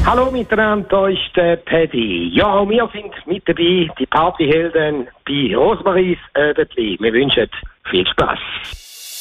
Hallo miteinander, da ist der Paddy. Ja, wir sind mit dabei, die Partyhelden bei Rosmaries Öbetli. Wir wünschen viel Spaß.